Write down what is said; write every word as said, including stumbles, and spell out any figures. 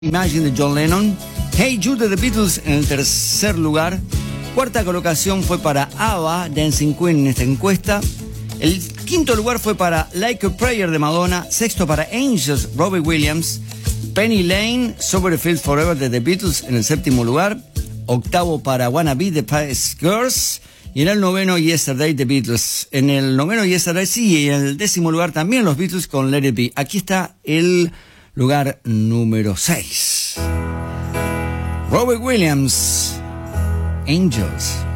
Imagine de John Lennon. Hey Jude de The Beatles en el tercer lugar. Cuarta colocación fue para ABBA, Dancing Queen en esta encuesta. El quinto lugar fue para Like a Prayer de Madonna. Sexto para Angels, Robbie Williams. Penny Lane, Sober Feels Forever de The Beatles en el séptimo lugar. Octavo para Wanna Be the Spice Girls. Y en el noveno, Yesterday, The Beatles. En el noveno, Yesterday, sí, y en el décimo lugar también los Beatles con Let It Be. Aquí está el lugar número seis. Robbie Williams, Angels.